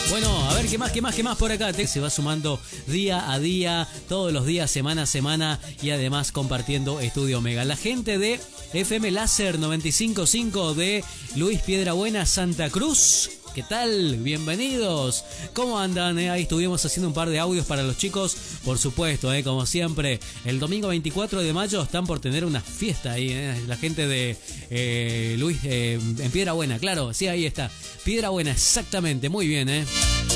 Bueno, a ver, ¿qué más por acá? Se va sumando día a día, todos los días, semana a semana y además compartiendo Estudio Omega. La gente de FM Láser 95.5 de Luis Piedrabuena, Santa Cruz. ¿Qué tal? Bienvenidos. ¿Cómo andan? Ahí estuvimos haciendo un par de audios para los chicos. Por supuesto, como siempre, el domingo 24 de mayo están por tener una fiesta ahí. La gente de Luis en Piedrabuena, claro, sí, ahí está. Piedrabuena, exactamente, muy bien.